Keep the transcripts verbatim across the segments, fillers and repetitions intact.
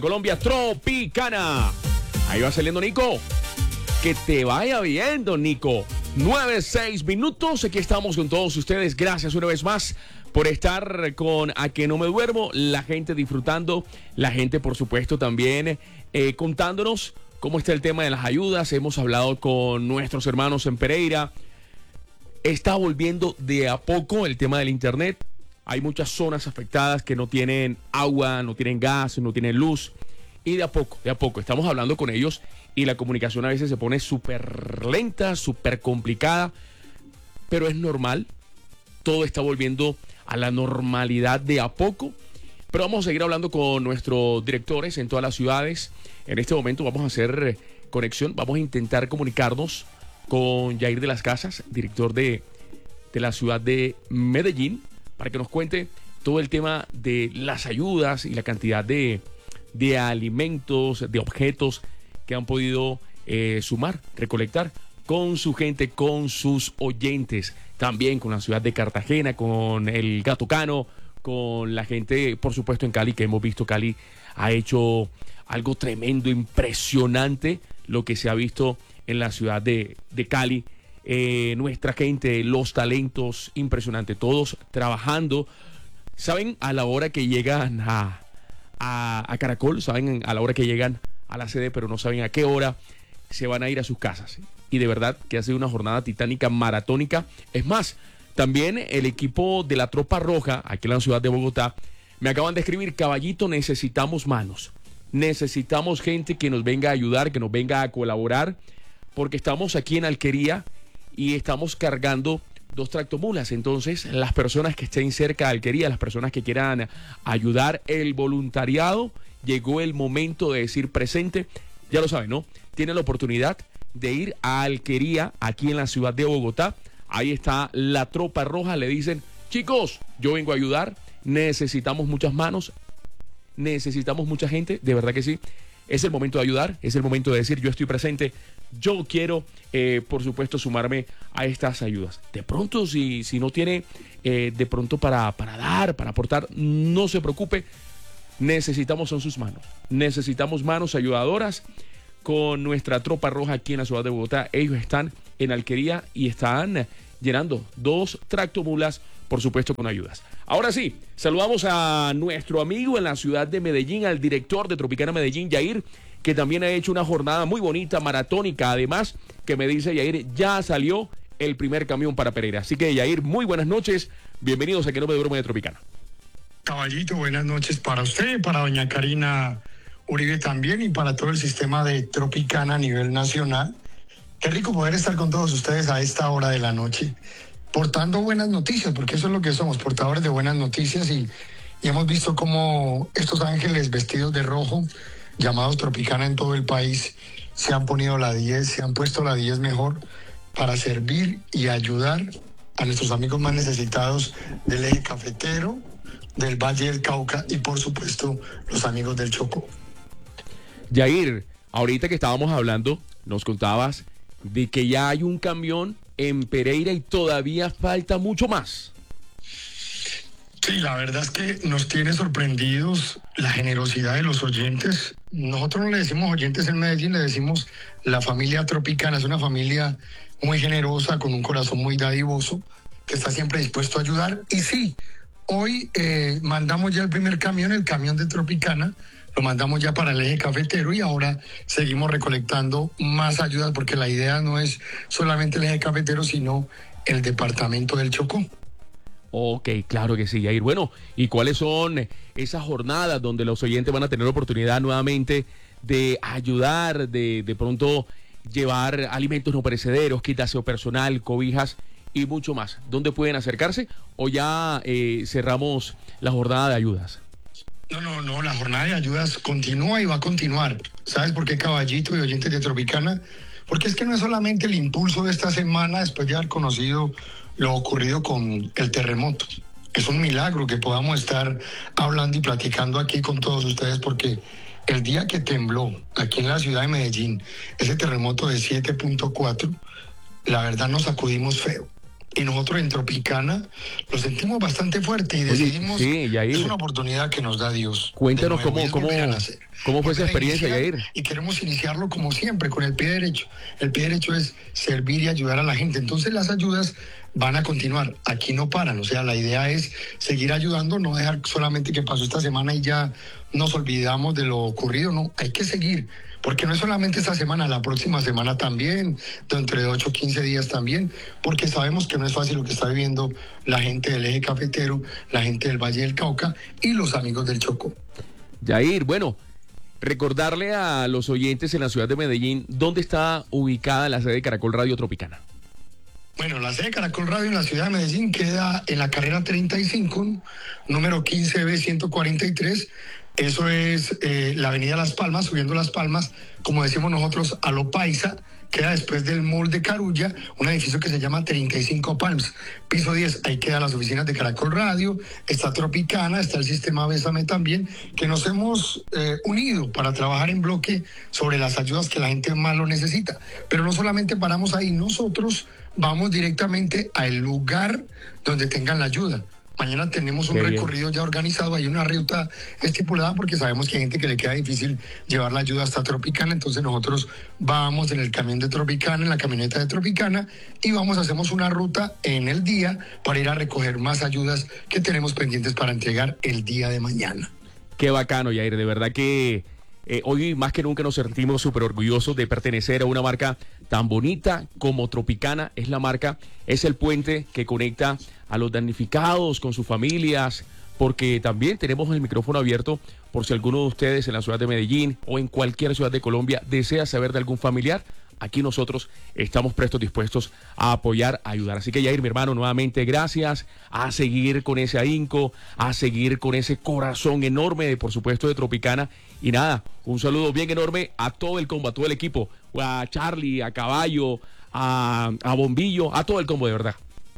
Colombia Tropicana. Ahí va saliendo Nico. Que te vaya bien, don Nico. nueve, seis minutos. Aquí estamos con todos ustedes. Gracias una vez más por estar con A Que No Me Duermo. La gente disfrutando. La gente, por supuesto, también eh, contándonos cómo está el tema de las ayudas. Hemos hablado con nuestros hermanos en Pereira. Está volviendo de a poco el tema del internet. Hay muchas zonas afectadas que no tienen agua, no tienen gas, no tienen luz. Y de a poco, de a poco, estamos hablando con ellos y la comunicación a veces se pone súper lenta, súper complicada. Pero es normal. Todo está volviendo a la normalidad de a poco. Pero vamos a seguir hablando con nuestros directores en todas las ciudades. En este momento vamos a hacer conexión. Vamos a intentar comunicarnos con Yair de las Casas, director de, de la ciudad de Medellín, para que nos cuente todo el tema de las ayudas y la cantidad de, de alimentos, de objetos que han podido eh, sumar, recolectar con su gente, con sus oyentes. También con la ciudad de Cartagena, con el Gato Cano, con la gente, por supuesto, en Cali, que hemos visto Cali ha hecho algo tremendo, impresionante, lo que se ha visto en la ciudad de, de Cali. Eh, nuestra gente, los talentos, impresionante, todos trabajando. Saben a la hora que llegan a, a, a Caracol, saben a la hora que llegan a la sede, pero no saben a qué hora se van a ir a sus casas. Y de verdad que ha sido una jornada titánica, maratónica. Es más, también el equipo de la Tropa Roja, aquí en la ciudad de Bogotá, me acaban de escribir: Caballito, necesitamos manos. Necesitamos gente que nos venga a ayudar, que nos venga a colaborar, porque estamos aquí en Alquería y estamos cargando dos tractomulas. Entonces, las personas que estén cerca de Alquería, las personas que quieran ayudar, el voluntariado, llegó el momento de decir presente. Ya lo saben, ¿no? Tienen la oportunidad de ir a Alquería, aquí en la ciudad de Bogotá. Ahí está la Tropa Roja. Le dicen: chicos, yo vengo a ayudar. Necesitamos muchas manos. Necesitamos mucha gente. De verdad que sí. Es el momento de ayudar. Es el momento de decir: yo estoy presente. Yo quiero, eh, por supuesto, sumarme a estas ayudas. De pronto, si, si no tiene eh, de pronto para, para dar, para aportar, no se preocupe. Necesitamos son sus manos. Necesitamos manos ayudadoras con nuestra Tropa Roja aquí en la ciudad de Bogotá. Ellos están en Alquería y están llenando dos tractomulas, por supuesto, con ayudas. Ahora sí, saludamos a nuestro amigo en la ciudad de Medellín, al director de Tropicana Medellín, Yair, que también ha hecho una jornada muy bonita, maratónica. Además, que me dice Yair, ya salió el primer camión para Pereira. Así que, Yair, muy buenas noches. Bienvenidos a Que No Me Duermo de Tropicana. Caballito, buenas noches para usted, para doña Karina Uribe también y para todo el sistema de Tropicana a nivel nacional. Qué rico poder estar con todos ustedes a esta hora de la noche, portando buenas noticias, porque eso es lo que somos, portadores de buenas noticias, y, y hemos visto cómo estos ángeles vestidos de rojo, llamados Tropicana en todo el país, se han ponido la diez, se han puesto la diez mejor para servir y ayudar a nuestros amigos más necesitados del eje cafetero, del Valle del Cauca y, por supuesto, los amigos del Chocó. Yair, ahorita que estábamos hablando, nos contabas de que ya hay un camión en Pereira y todavía falta mucho más. Sí, la verdad es que nos tiene sorprendidos la generosidad de los oyentes. Nosotros no le decimos oyentes en Medellín, le decimos la familia Tropicana. Es una familia muy generosa, con un corazón muy dadivoso, que está siempre dispuesto a ayudar. Y sí, hoy eh, mandamos ya el primer camión, el camión de Tropicana, lo mandamos ya para el eje cafetero y ahora seguimos recolectando más ayudas, porque la idea no es solamente el eje cafetero, sino el departamento del Chocó. Ok, claro que sí, Yair. Bueno, ¿y cuáles son esas jornadas donde los oyentes van a tener la oportunidad nuevamente de ayudar, de, de pronto llevar alimentos no perecederos, kit de aseo personal, cobijas y mucho más? ¿Dónde pueden acercarse o ya eh, cerramos la jornada de ayudas? No, no, no, la jornada de ayudas continúa y va a continuar. ¿Sabes por qué, Caballito y oyentes de Tropicana? Porque es que no es solamente el impulso de esta semana después de haber conocido lo ocurrido con el terremoto. Es un milagro que podamos estar hablando y platicando aquí con todos ustedes, porque el día que tembló aquí en la ciudad de Medellín, ese terremoto de siete punto cuatro, la verdad nos sacudimos feo. y nosotros en Tropicana lo sentimos bastante fuerte y decidimos, sí, Yair, es una oportunidad que nos da Dios. Cuéntanos cómo, cómo, cómo fue esa experiencia, Yair. Y queremos iniciarlo como siempre, con el pie derecho. El pie derecho es servir y ayudar a la gente. Entonces las ayudas van a continuar, aquí no paran, o sea, la idea es seguir ayudando, no dejar solamente que pasó esta semana y ya nos olvidamos de lo ocurrido, no, hay que seguir, porque no es solamente esta semana, la próxima semana también, dentro de ocho o quince días también, porque sabemos que no es fácil lo que está viviendo la gente del eje cafetero, la gente del Valle del Cauca y los amigos del Chocó. Yair, bueno, recordarle a los oyentes en la ciudad de Medellín, ¿dónde está ubicada la sede de Caracol Radio Tropicana? Bueno, la sede de Caracol Radio en la ciudad de Medellín queda en la carrera treinta y cinco, número quince B ciento cuarenta y tres. Eso es eh, la avenida Las Palmas, subiendo Las Palmas, como decimos nosotros, a lo paisa. Queda después del Mall de Carulla, un edificio que se llama treinta y cinco Palms. Piso diez, ahí quedan las oficinas de Caracol Radio, está Tropicana, está el sistema Bésame también, que nos hemos eh, unido para trabajar en bloque sobre las ayudas que la gente más lo necesita. Pero no solamente paramos ahí, nosotros vamos directamente al lugar donde tengan la ayuda. Mañana tenemos un Qué recorrido bien. ya organizado, hay una ruta estipulada porque sabemos que hay gente que le queda difícil llevar la ayuda hasta Tropicana, entonces nosotros vamos en el camión de Tropicana, en la camioneta de Tropicana y vamos, hacemos una ruta en el día para ir a recoger más ayudas que tenemos pendientes para entregar el día de mañana. Qué bacano, Yair, de verdad que eh, hoy más que nunca nos sentimos súper orgullosos de pertenecer a una marca tan bonita como Tropicana. Es la marca, es el puente que conecta a los damnificados con sus familias, porque también tenemos el micrófono abierto por si alguno de ustedes en la ciudad de Medellín o en cualquier ciudad de Colombia desea saber de algún familiar. Aquí nosotros estamos prestos, dispuestos a apoyar, a ayudar. Así que Yair, mi hermano, nuevamente gracias, a seguir con ese ahínco, a seguir con ese corazón enorme, de, por supuesto, de Tropicana. Y nada, un saludo bien enorme a todo el combo, a todo el equipo, a Charlie, a Caballo, a, a Bombillo, a todo el combo, de verdad.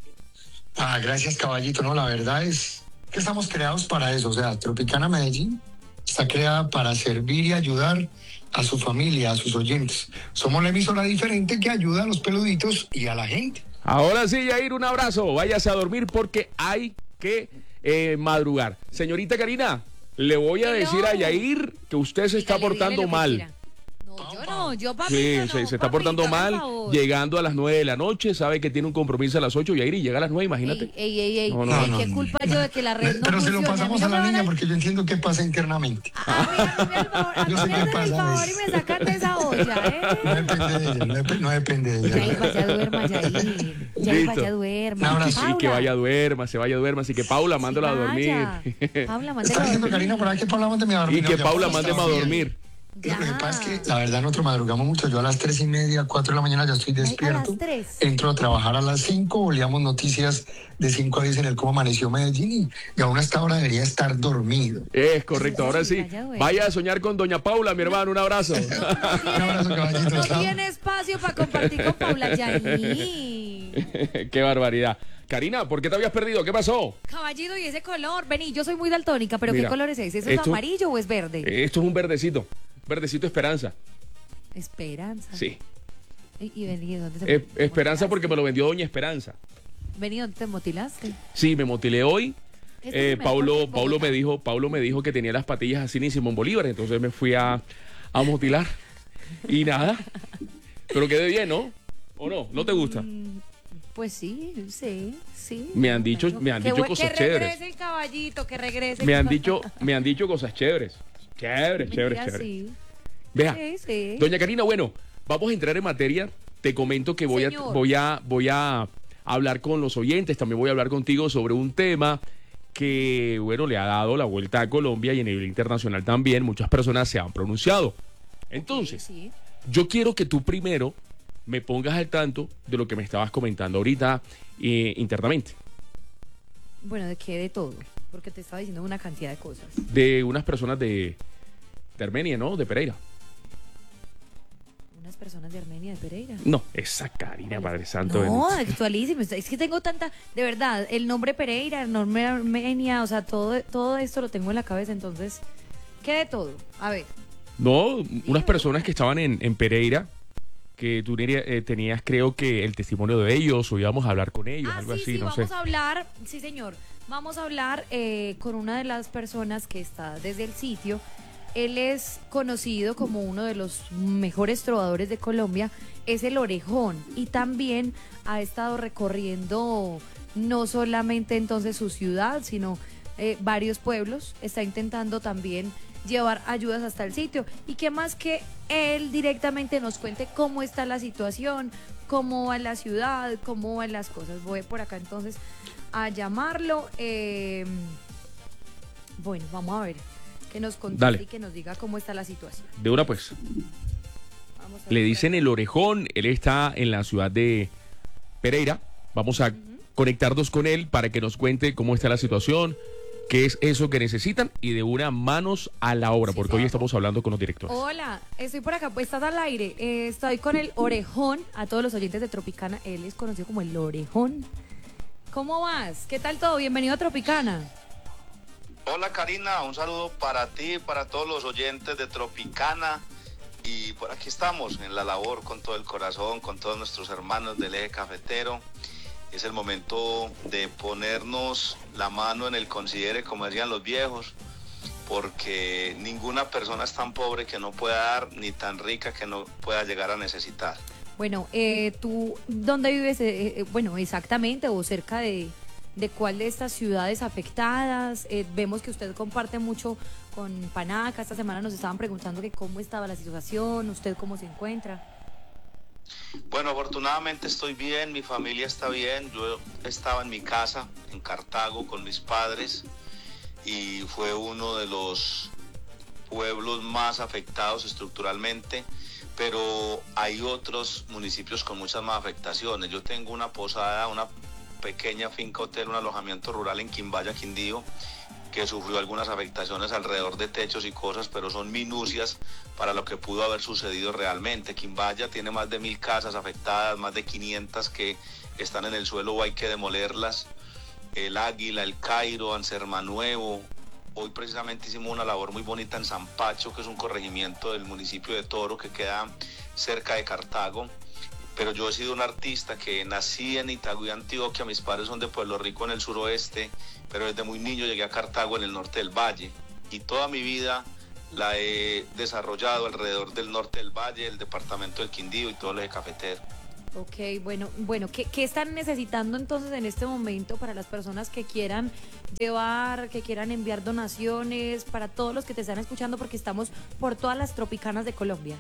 Ah, gracias, Caballito. No, la verdad es que estamos creados para eso. O sea, Tropicana Medellín está creada para servir y ayudar a su familia, a sus oyentes. Somos la emisora diferente que ayuda a los peluditos y a la gente. Ahora sí, Yair, un abrazo. Váyase a dormir porque hay que eh, madrugar. Señorita Karina, le voy a Hello. decir a Yair que usted se está Dígale, portando dígale mal. No, yo no, yo papito Sí, no, se, se está papito, portando por mal, favor. llegando a las nueve de la noche, sabe que tiene un compromiso a las ocho, Yair, y llega a las nueve, imagínate. Ey, ey, ey, ey. No, no, ¿Qué, no, qué no. culpa yo de que la red no Pero se lo funcione? pasamos mí a no la me niña van porque yo entiendo qué pasa internamente. A mí, a mí, a mí Yo sé me qué hacen el pasa, favor es. y me sacan de esa olla, ¿eh? No depende de ella, no, dep- no depende de Yair, ella. vaya duerma, Yair. Yair, Listo. vaya duerma. Un abrazo. Y Paula. que vaya a duerma, se vaya a duerma, así que Paula, mándala a Sí, dormir. vaya. Paula, mándela Está a diciendo dormir. Karina por ahí que Paula mándeme a dormir. Y No, que ya Paula Paula mándeme a está bien. dormir. Lo que Ya. pasa es que la verdad nosotros madrugamos mucho. Yo a las tres y media, cuatro de la mañana ya estoy Ay, despierto. a las tres. Entro a trabajar a las cinco, volvíamos noticias de cinco a diez en el cómo amaneció Medellín y, y aún hasta ahora debería estar dormido. Es correcto, ahora sí. Vaya, güey. Vaya a soñar con doña Paula, mi hermano, un abrazo. Un abrazo, caballito. No chao. tiene espacio para compartir con Paula, Yair. Qué barbaridad. Karina, ¿por qué te habías perdido? ¿Qué pasó? Caballito, y ese color. Vení, yo soy muy daltónica, pero Mira, ¿qué color es ese? ¿Eso es esto- amarillo o es verde? Esto es un verdecito, verdecito Esperanza. Esperanza. Sí. Y, y vení, ¿dónde te Eh, motilaste? Esperanza porque me lo vendió doña Esperanza. Vení, ¿dónde te motilaste? Sí, me motilé hoy. Este Eh, es el mejor Paulo, de Paulo Bogotá. me dijo, Paulo me dijo que tenía las patillas así ni Simón Bolívar, entonces me fui a, a motilar. Y nada. Pero quedé bien, ¿no? ¿O no? ¿No te gusta? Mm, Pues sí, sí, sí. Me han dicho- me han Que dicho bue- cosas que chéveres. regrese el caballito, que regrese. Me han dicho, me han dicho cosas chéveres. Chéveres, chéveres, Mira, chéveres. sí. Vea, Sí, sí. doña Karina, bueno, vamos a entrar en materia. Te comento que voy a, Señor. voy a, voy a hablar con los oyentes, también voy a hablar contigo sobre un tema que, bueno, le ha dado la vuelta a Colombia y a nivel internacional también. Muchas personas se han pronunciado. Entonces, Sí, sí. yo quiero que tú primero me pongas al tanto de lo que me estabas comentando ahorita eh, internamente, Bueno, ¿de qué? De todo. Porque te estaba diciendo una cantidad de cosas. de unas personas de, de Armenia, ¿no? De Pereira. Unas personas de Armenia, de Pereira. No, esa Karina, Padre Santo. No, bendito. actualísimo. Es que tengo tanta, de verdad, el nombre Pereira, el nombre Armenia, o sea, todo, todo esto lo tengo en la cabeza, entonces, ¿qué de todo? A ver, No, unas personas que estaban en, en Pereira que tú eh, tenías, creo que el testimonio de ellos, o íbamos a hablar con ellos, Ah, algo sí, así, sí, no vamos sé. a hablar, sí señor, vamos a hablar eh, con una de las personas que está desde el sitio. Él es conocido como uno de los mejores trovadores de Colombia, es el Orejón, y también ha estado recorriendo no solamente entonces su ciudad, sino eh, varios pueblos, está intentando también llevar ayudas hasta el sitio. Y qué más que él directamente nos cuente cómo está la situación, cómo va la ciudad, cómo van las cosas. Voy por acá entonces a llamarlo. Eh, bueno, vamos a ver que nos conteste Dale. y que nos diga cómo está la situación. De una, pues. Vamos a Le ver dicen por el Orejón, él está en la ciudad de Pereira. Vamos a conectarnos con él para que nos cuente cómo está la situación, qué es eso que necesitan y de una manos a la obra, Sí, porque sí. hoy estamos hablando con los acá. directores. Hola, estoy por acá, pues estás al aire. Eh, estoy con el Orejón, a todos los oyentes de Tropicana. Él es conocido como el Orejón. ¿Cómo vas? ¿Qué tal todo? Bienvenido a Tropicana. Hola Karina, un saludo para ti, para todos los oyentes de Tropicana, y por aquí estamos en la labor con todo el corazón, con todos nuestros hermanos del eje cafetero. Es el momento de ponernos la mano en el considere, como decían los viejos, porque ninguna persona es tan pobre que no pueda dar, ni tan rica que no pueda llegar a necesitar. Bueno, eh, ¿tú dónde vives? Eh, eh, bueno, exactamente, o cerca de, de cuál de estas ciudades afectadas. Eh, vemos que usted comparte mucho con Panaca. Esta semana nos estaban preguntando que cómo estaba la situación, usted cómo se encuentra. Bueno, afortunadamente estoy bien, mi familia está bien. Yo estaba en mi casa, en Cartago, con mis padres, y fue uno de los pueblos más afectados estructuralmente, pero hay otros municipios con muchas más afectaciones. Yo tengo una posada, una pequeña finca hotel, un alojamiento rural en Quimbaya, Quindío, que sufrió algunas afectaciones alrededor de techos y cosas, pero son minucias para lo que pudo haber sucedido realmente. Quimbaya tiene más de mil casas afectadas, más de quinientas que están en el suelo o hay que demolerlas. El Águila, el Cairo, Ansermanuevo. Hoy precisamente hicimos una labor muy bonita en San Pacho, que es un corregimiento del municipio de Toro que queda cerca de Cartago. Pero yo he sido un artista que nací en Itagüí, Antioquia, mis padres son de Pueblo Rico en el suroeste, pero desde muy niño llegué a Cartago en el norte del valle, y toda mi vida la he desarrollado alrededor del norte del valle, el departamento del Quindío y todo el eje cafetero. Ok, bueno, bueno, ¿qué, qué están necesitando entonces en este momento para las personas que quieran llevar, que quieran enviar donaciones, para todos los que te están escuchando, porque estamos por todas las tropicanas de Colombia?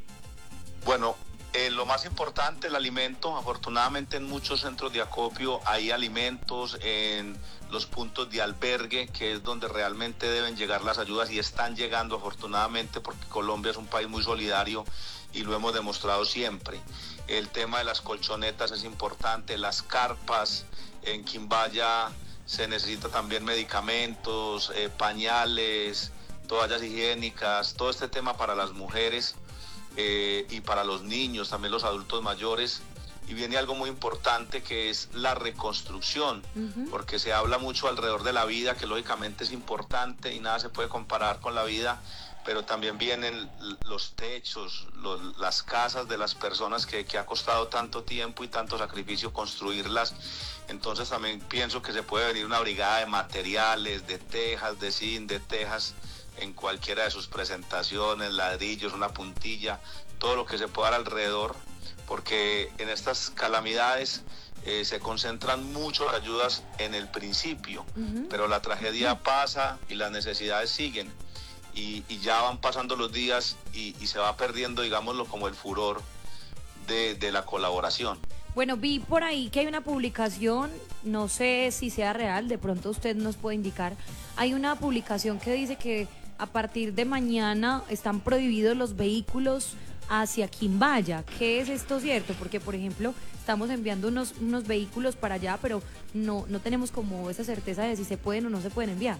Bueno, Eh, lo más importante, el alimento. Afortunadamente en muchos centros de acopio hay alimentos, en los puntos de albergue, que es donde realmente deben llegar las ayudas, y están llegando afortunadamente, porque Colombia es un país muy solidario y lo hemos demostrado siempre. El tema de las colchonetas es importante, las carpas. En Quimbaya se necesita también medicamentos, eh, pañales, toallas higiénicas, todo este tema para las mujeres. Eh, y para los niños, también los adultos mayores. Y viene algo muy importante, que es la reconstrucción, uh-huh. porque se habla mucho alrededor de la vida, que lógicamente es importante y nada se puede comparar con la vida, pero también vienen los techos, los, las casas de las personas que, que ha costado tanto tiempo y tanto sacrificio construirlas. Entonces también pienso que se puede venir una brigada de materiales, de tejas, de zinc, de tejas, en cualquiera de sus presentaciones, ladrillos, una puntilla, todo lo que se pueda dar alrededor, porque en estas calamidades eh, se concentran mucho las ayudas en el principio, uh-huh. pero la tragedia pasa y las necesidades siguen, y, y ya van pasando los días y, y se va perdiendo, digámoslo, como el furor de, de la colaboración. Bueno, vi por ahí que hay una publicación, no sé si sea real, de pronto usted nos puede indicar. Hay una publicación que dice que a partir de mañana están prohibidos los vehículos hacia Quimbaya. ¿Qué es esto cierto? Porque, por ejemplo, estamos enviando unos, unos vehículos para allá, pero no, no tenemos como esa certeza de si se pueden o no se pueden enviar.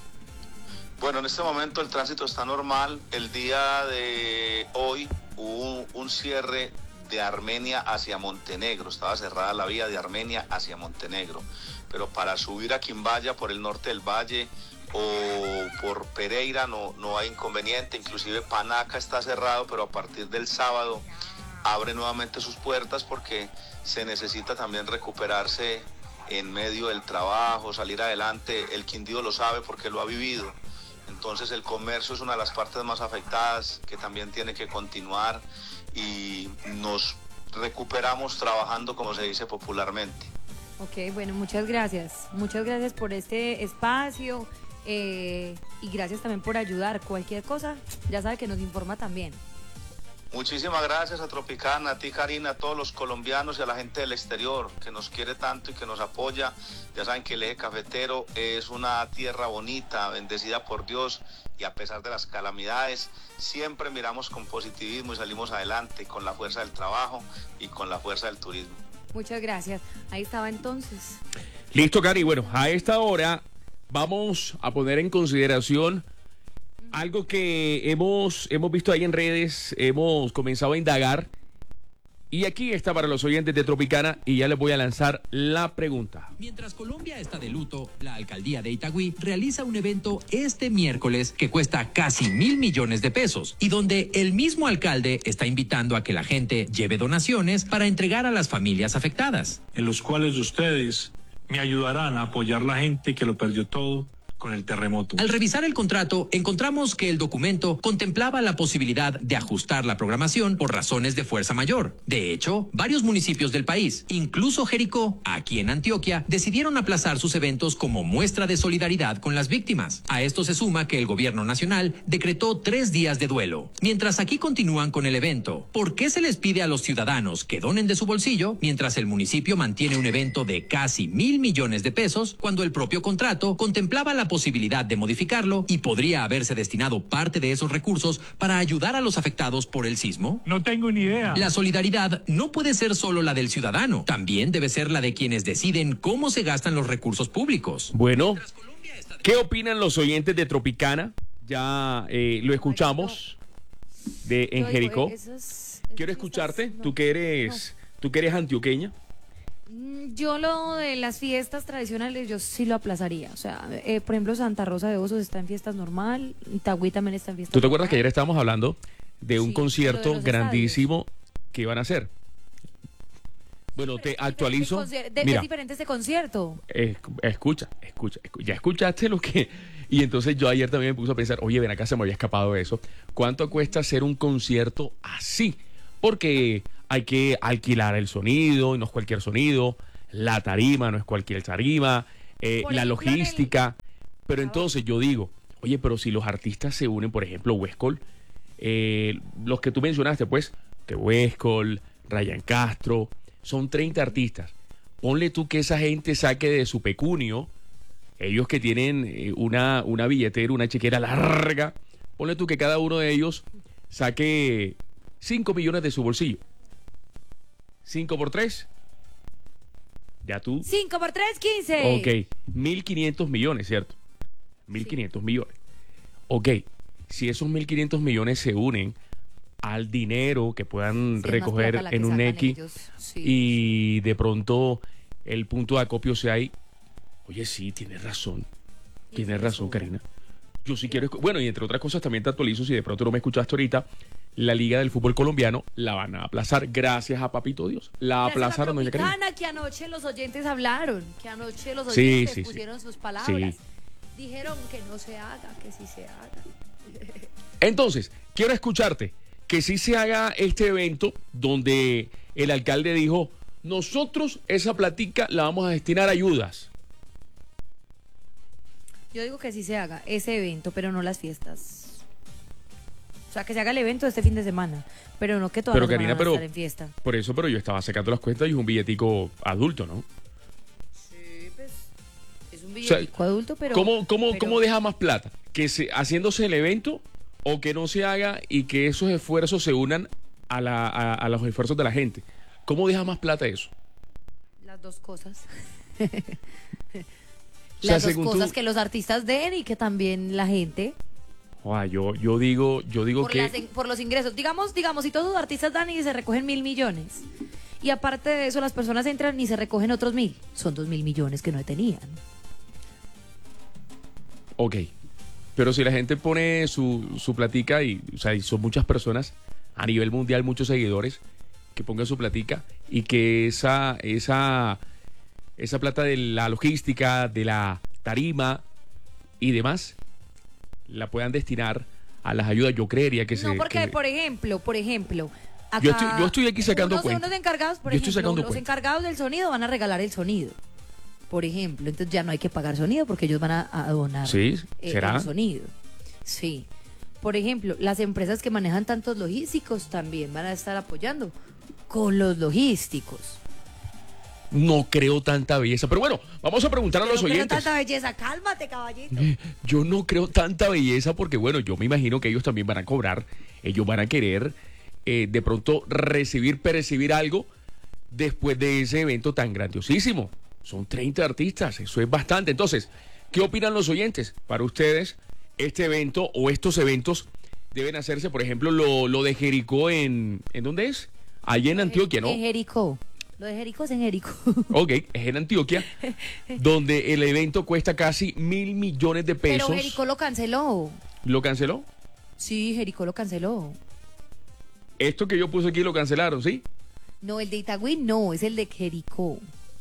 Bueno, en este momento el tránsito está normal. El día de hoy hubo un, un cierre de Armenia hacia Montenegro, estaba cerrada la vía de Armenia hacia Montenegro, pero para subir a Quimbaya por el norte del valle o por Pereira no, no hay inconveniente. Inclusive Panaca está cerrado, pero a partir del sábado abre nuevamente sus puertas porque se necesita también recuperarse en medio del trabajo, salir adelante. El Quindío lo sabe porque lo ha vivido. Entonces el comercio es una de las partes más afectadas que también tiene que continuar y nos recuperamos trabajando, como se dice popularmente. Ok, bueno, muchas gracias. Muchas gracias por este espacio eh, y gracias también por ayudar. Cualquier cosa, ya sabe que nos informa también. Muchísimas gracias a Tropicana, a ti Karina, a todos los colombianos y a la gente del exterior que nos quiere tanto y que nos apoya. Ya saben que el eje cafetero es una tierra bonita, bendecida por Dios, y a pesar de las calamidades siempre miramos con positivismo y salimos adelante con la fuerza del trabajo y con la fuerza del turismo. Muchas gracias. Ahí estaba entonces. Listo, Cari. Bueno, a esta hora vamos a poner en consideración algo que hemos, hemos visto ahí en redes, hemos comenzado a indagar. Y aquí está para los oyentes de Tropicana y ya les voy a lanzar la pregunta. Mientras Colombia está de luto, la alcaldía de Itagüí realiza un evento este miércoles que cuesta casi mil millones de pesos y donde el mismo alcalde está invitando a que la gente lleve donaciones para entregar a las familias afectadas. En los cuales ustedes me ayudarán a apoyar a la gente que lo perdió todo con el terremoto. Al revisar el contrato, encontramos que el documento contemplaba la posibilidad de ajustar la programación por razones de fuerza mayor. De hecho, varios municipios del país, incluso Jericó, aquí en Antioquia, decidieron aplazar sus eventos como muestra de solidaridad con las víctimas. A esto se suma que el gobierno nacional decretó tres días de duelo. Mientras aquí continúan con el evento, ¿por qué se les pide a los ciudadanos que donen de su bolsillo mientras el municipio mantiene un evento de casi mil millones de pesos cuando el propio contrato contemplaba la posibilidad de modificarlo y podría haberse destinado parte de esos recursos para ayudar a los afectados por el sismo? No tengo ni idea. La solidaridad no puede ser solo la del ciudadano, también debe ser la de quienes deciden cómo se gastan los recursos públicos. Bueno, ¿qué opinan los oyentes de Tropicana? Ya eh, lo escuchamos de en Jericó. Quiero escucharte, tú que eres, tú que eres antioqueña. Yo lo de las fiestas tradicionales, yo sí lo aplazaría. O sea, eh, por ejemplo, Santa Rosa de Osos está en fiestas normal, Itagüí también está en fiestas ¿Tú te acuerdas normal. que ayer estábamos hablando de un Sí, concierto lo de los grandísimo estadios. que iban a hacer? Bueno, te Es actualizo. diferente el conci- de- Mira, es diferente este concierto. es- escucha, escucha, escu- ya escuchaste lo que... Y entonces yo ayer también me puse a pensar, oye, ven acá, se me había escapado eso. ¿Cuánto cuesta hacer un concierto así? Porque hay que alquilar el sonido, y no es cualquier sonido, la tarima no es cualquier tarima, eh, Por la ejemplo, en logística. Pero entonces yo digo, oye, pero si los artistas se unen, por ejemplo, Huescol, eh, los que tú mencionaste, pues, que Huescol, Ryan Castro, son treinta artistas. Ponle tú que esa gente saque de su pecunio, ellos que tienen eh, una, una billetera, una chequera larga, ponle tú que cada uno de ellos saque cinco millones de su bolsillo. cinco por tres. Ya tú. cinco por tres, quince. Ok, mil quinientos millones, ¿cierto? mil quinientos millones. Ok, si esos mil quinientos millones se unen al dinero que puedan Sí, es más recoger plata la que en un sacan X ellos, sí. y de pronto el punto de acopio sea ahí. Oye, sí, tienes razón. Tienes razón, Karina. Yo sí quiero... escu- Bueno, y entre otras cosas también te actualizo, si de pronto no me escuchaste ahorita, la Liga del Fútbol Colombiano la van a aplazar gracias a Papito Dios. La Gracias a aplazaron, doña Karina. Tropicana, que anoche los oyentes hablaron, que anoche los Sí, oyentes sí, sí. pusieron sus palabras. Sí. Dijeron que no se haga, que sí se haga. Entonces, quiero escucharte que sí se haga este evento donde el alcalde dijo, nosotros esa platica la vamos a destinar a ayudas. Yo digo que sí se haga ese evento, pero no las fiestas. O sea, que se haga el evento este fin de semana, pero no que toda Pero, la semana Karina, van a pero- estar en fiesta. Por eso, pero yo estaba sacando las cuentas y es un billetico adulto, ¿no? Sí, pues es un sea, billetico adulto, pero... ¿Cómo, cómo, pero- ¿Cómo deja más plata? ¿Que se, haciéndose el evento o que no se haga y que esos esfuerzos se unan a, la, a, a los esfuerzos de la gente? ¿Cómo deja más plata eso? Las dos cosas. O sea, Las dos según cosas, tú- que los artistas den y que también la gente... Joder, yo, yo digo, yo digo Por, que... las- por los ingresos. Digamos, digamos, si todos los artistas dan y se recogen mil millones. Y aparte de eso, las personas entran y se recogen otros mil. Son dos mil millones que no tenían. Ok, pero si la gente pone su, su platica y, o sea, y son muchas personas a nivel mundial, muchos seguidores, que ponga su platica y que esa, esa, esa plata de la logística, de la tarima y demás, la puedan destinar a las ayudas. Yo creería que se... No, porque, que, por ejemplo, por ejemplo... Acá, yo, estoy, yo estoy aquí sacando unos, cuenta. unos encargados, por yo ejemplo, estoy sacando los cuenta. encargados del sonido van a regalar el sonido. Por ejemplo, entonces ya no hay que pagar sonido porque ellos van a, a donar Sí, eh, ¿será? el sonido. Sí. Por ejemplo, las empresas que manejan tantos logísticos también van a estar apoyando con los logísticos. No creo tanta belleza. Pero bueno, vamos a preguntar a Pero los no creo oyentes. tanta belleza, cálmate, caballito. Yo no creo tanta belleza porque, bueno, yo me imagino que ellos también van a cobrar. Ellos van a querer eh, de pronto recibir, percibir algo después de ese evento tan grandiosísimo. Son treinta artistas, eso es bastante. Entonces, ¿qué opinan los oyentes? Para ustedes, este evento o estos eventos deben hacerse, por ejemplo, lo, lo de Jericó en... ¿En dónde es? Allá en Antioquia, ¿no? En Jericó. Lo de Jericó es en Jericó. Ok, es en Antioquia, donde el evento cuesta casi mil millones de pesos. Pero Jericó lo canceló. ¿Lo canceló? Sí, Jericó lo canceló. Esto que yo puse aquí lo cancelaron, ¿sí? No, el de Itagüí no, es el de Jericó.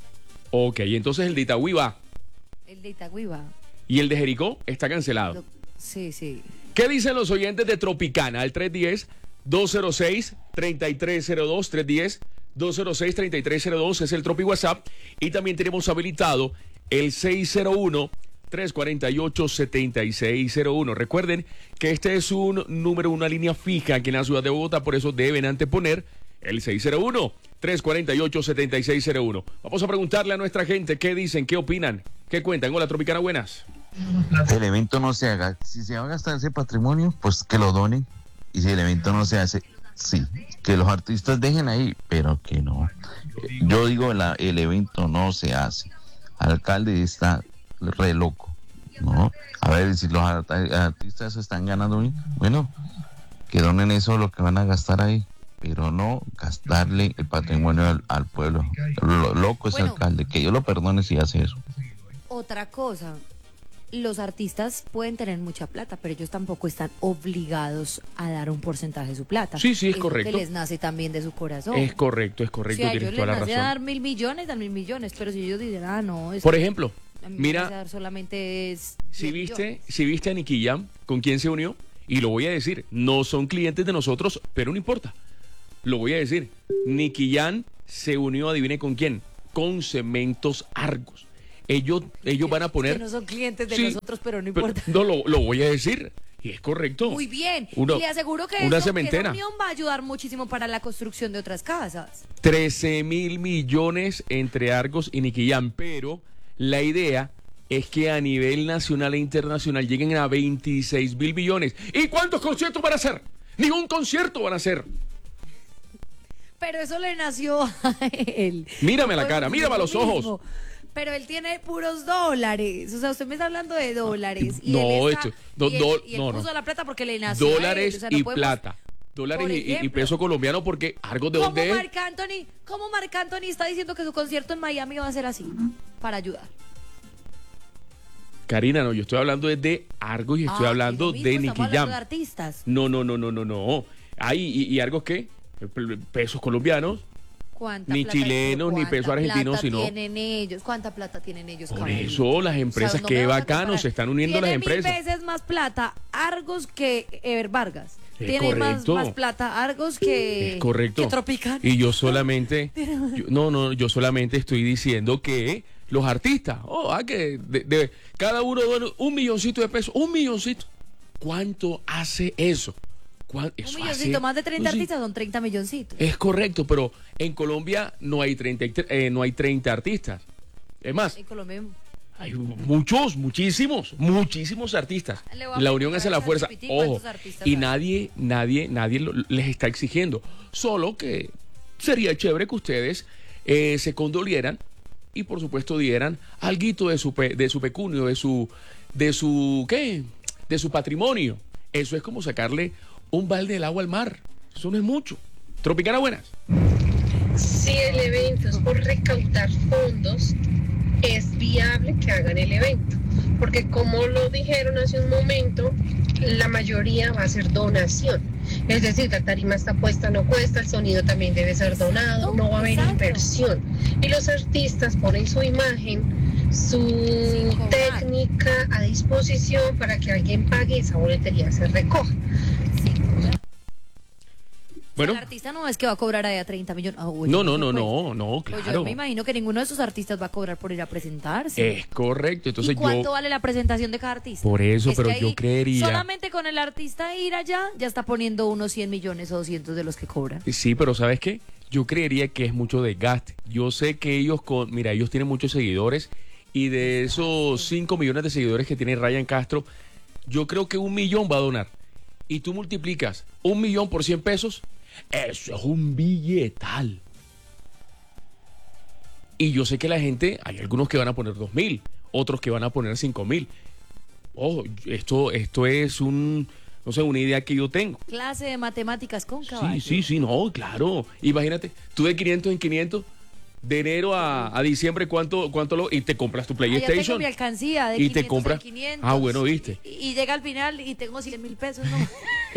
Ok, entonces el de Itagüí va. El de Itagüí va. Y el de Jericó está cancelado. Lo- sí, sí. ¿Qué dicen los oyentes de Tropicana? Al tres uno cero, dos cero seis, tres tres cero dos, tres uno cero, dos cero seis, tres tres cero dos es el Tropi WhatsApp. Y también tenemos habilitado el seis cero uno, tres cuatro ocho, siete seis cero uno. Recuerden que este es un número, una línea fija aquí en la ciudad de Bogotá, por eso deben anteponer el seis cero uno, tres cuatro ocho, siete seis cero uno. Vamos a preguntarle a nuestra gente qué dicen, qué opinan, qué cuentan. Hola, Tropicana, buenas. El evento no se haga. Si se va a gastar ese patrimonio, pues que lo donen. Y si el evento no se hace, sí, que los artistas dejen ahí, pero que no. Yo digo, la, el evento no se hace. Alcalde está re loco, ¿no? A ver, si los art- artistas están ganando bien, bueno, que donen eso lo que van a gastar ahí, pero no gastarle el patrimonio al, al pueblo. Lo, loco es el Bueno. alcalde, que yo lo perdone si hace eso. Otra cosa, los artistas pueden tener mucha plata, pero ellos tampoco están obligados a dar un porcentaje de su plata. Sí, sí, es lo correcto. que les nace también de su corazón. Es correcto, es Si correcto, a tienes ellos toda les la nace razón. dar mil millones, dan mil millones, pero si ellos dicen, ah, no, es Por que ejemplo, a mí me mira, nace dar solamente es si diez viste, millones. si viste a Nicky Jam, ¿con quién se unió? Y lo voy a decir, no son clientes de nosotros, pero no importa. Lo voy a decir, Nicky Jam se unió, adivine con quién, con Cementos Argos. Ellos, ellos van a poner... Que no son clientes de Sí, nosotros, pero no pero- importa. no, lo, lo voy a decir, y es correcto. Muy bien. Uno- y le aseguro que, una eso, que esa cementera. unión va a ayudar muchísimo para la construcción de otras casas. trece mil millones entre Argos y Nicky Jam, pero la idea es que a nivel nacional e internacional lleguen a veintiséis mil millones. ¿Y cuántos conciertos van a hacer? Ningún concierto van a hacer. Pero eso le nació a él. Mírame la Fue cara, lo mírame a los mismo. ojos. Pero él tiene puros dólares. O sea, usted me está hablando de dólares. Y No, él está- esto- do- y él, do- y él no, no. puso la plata porque le nació a él. Dólares O sea, no y podemos- plata. Dólares Por y- y, y ejemplo. peso colombiano, porque Argos de ¿Cómo dónde es. Marc Anthony, ¿Cómo Marc Anthony está diciendo que su concierto en Miami va a ser así? Para ayudar. Karina, no, yo estoy hablando de, de Argos y estoy Ah, hablando lo mismo, de estamos Nicky hablando Jam. de artistas. No, no, no, no, no, no. Ahí, y, y Argos qué? Pesos colombianos. ¿Cuánta Ni plata- chilenos, ni cuánta peso argentino, plata sino- tienen ellos? ¿Cuánta plata tienen ellos? Por Camilo? eso las empresas, O sea, no qué me vas a bacano, comparar. se están uniendo las Tiene empresas. mil veces más plata Argos que Ever Vargas. Es Tiene más, correcto. más plata Argos que, Es correcto. que Tropicana. Y yo solamente, yo- no, no, yo solamente estoy diciendo que los artistas, oh, ah, que de, de- cada uno dona un milloncito de pesos, un milloncito. ¿Cuánto hace eso? ¿Cuán- Un eso milloncito, hace- más de treinta Sí, artistas son treinta milloncitos. Es correcto, pero en Colombia no hay treinta, y tre- eh, no hay treinta artistas. Es más, En Colombia. hay muchos, muchísimos, muchísimos artistas. Le voy a La unión preguntar hace a la fuerza. ChatGPT Ojo, cuántos artistas y hay. nadie, nadie, nadie lo- les está exigiendo. Solo que sería chévere que ustedes eh, se condolieran y por supuesto dieran alguito de su pe- de su pecunio, de su, de su, ¿qué? De su patrimonio. Eso es como sacarle un balde del agua al mar. Eso no es mucho. Tropicana, buenas. Si el evento es por recaudar fondos, es viable que hagan el evento, porque como lo dijeron hace un momento, la mayoría va a ser donación. Es decir, la tarima está puesta, no cuesta, el sonido también debe ser donado, no va a haber inversión. Y los artistas ponen su imagen, su técnica a disposición para que alguien pague y esa boletería se recoja. Bueno. El artista no es que va a cobrar allá treinta millones. Oh, no, no, no, no, no, pues claro. yo me imagino que ninguno de esos artistas va a cobrar por ir a presentarse. Es correcto. Entonces ¿Y cuánto yo, vale la presentación de cada artista? Por eso, Es pero que yo ahí, creería. solamente con el artista ir allá, ya está poniendo unos cien millones o doscientos de los que cobran. Sí, pero ¿sabes qué? Yo creería que es mucho desgaste. Yo sé que ellos, con, mira, ellos tienen muchos seguidores y de esos cinco millones de seguidores que tiene Ryan Castro, yo creo que un millón va a donar. Y tú multiplicas un millón por cien pesos, eso es un billetal. Y yo sé que la gente, hay algunos que van a poner dos mil, otros que van a poner cinco mil. Ojo, esto, esto es un, no sé, una idea que yo tengo. Clase de matemáticas con caballo. Sí, sí, sí, no, claro. Imagínate, tú de quinientos en quinientos, de enero a, a diciembre, ¿cuánto, cuánto lo, y te compras tu Ah, ya tengo PlayStation? mi alcancía de y te quinientos compras. en quinientos. Ah, bueno, viste. Y, y llega al final y tengo cien mil pesos, ¿no?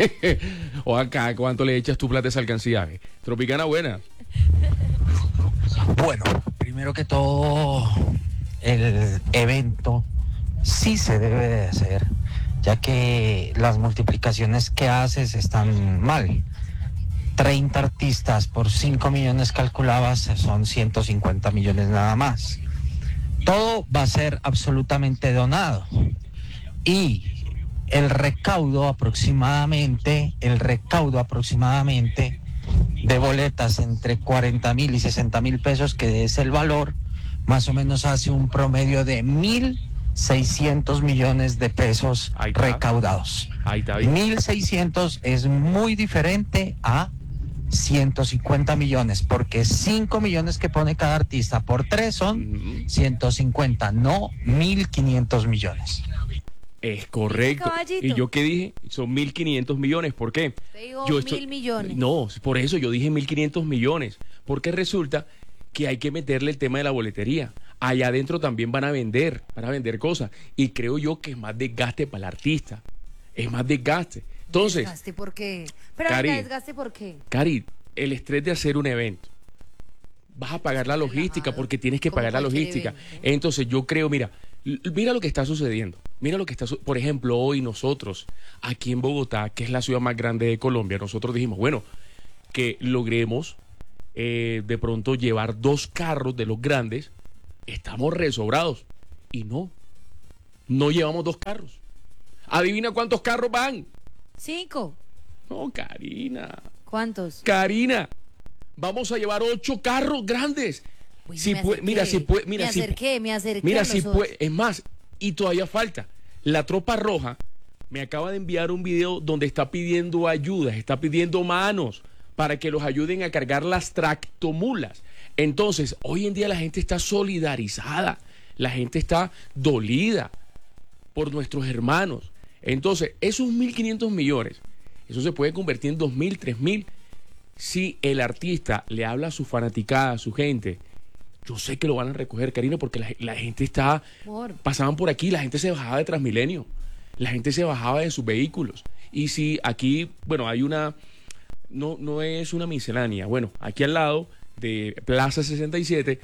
O acá, ¿cuánto le echas tu plata a esa alcancía? eh? Tropicana buena. Bueno, primero que todo, el evento sí se debe de hacer, ya que las multiplicaciones que haces están mal. treinta artistas por cinco millones calculabas, son ciento cincuenta millones nada más. Todo va a ser absolutamente donado. Y el recaudo aproximadamente, el recaudo aproximadamente de boletas entre cuarenta mil y sesenta mil pesos, que es el valor, más o menos hace un promedio de mil seiscientos millones de pesos Ahí está. recaudados. Ahí está bien. mil seiscientos es muy diferente a ciento cincuenta millones, porque cinco millones que pone cada artista por tres son ciento cincuenta, no mil quinientos millones. Es correcto. Caballito. ¿Y yo qué dije? Son mil quinientos millones. ¿Por qué? Te digo Yo mil estoy- millones. No, por eso yo dije mil quinientos millones. Porque resulta que hay que meterle el tema de la boletería. Allá adentro también van a vender, van a vender cosas. Y creo yo que es más desgaste para el artista. Es más desgaste. Entonces, ¿Desgaste por qué? Pero Cari. ahorita desgaste por qué. Cari, el estrés de hacer un evento. Vas a pagar la logística porque tienes que como pagar la cualquier logística. evento. Entonces yo creo, mira, l- mira lo que está sucediendo. Mira lo que está, su- por ejemplo, hoy nosotros, aquí en Bogotá, que es la ciudad más grande de Colombia, nosotros dijimos, bueno, que logremos eh, de pronto llevar dos carros de los grandes, estamos resobrados. Y no, no llevamos dos carros. Adivina cuántos carros van. Cinco. No, Karina. ¿Cuántos? Karina, vamos a llevar ocho carros grandes. Uy, Si me pue- acerqué, mira, si puede, mira, me si- acerqué, me acerqué mira, a si los puede, es más, y todavía falta. La Tropa Roja me acaba de enviar un video donde está pidiendo ayuda, está pidiendo manos para que los ayuden a cargar las tractomulas. Entonces, hoy en día la gente está solidarizada, la gente está dolida por nuestros hermanos. Entonces, esos mil quinientos millones, eso se puede convertir en dos mil, tres mil, si el artista le habla a su fanaticada, a su gente. Yo sé que lo van a recoger, Karina, porque la, la gente está... Por. Pasaban por aquí, la gente se bajaba de Transmilenio, la gente se bajaba de sus vehículos. Y si aquí, bueno, hay una... No, no es una miscelánea. Bueno, aquí al lado de Plaza sesenta y siete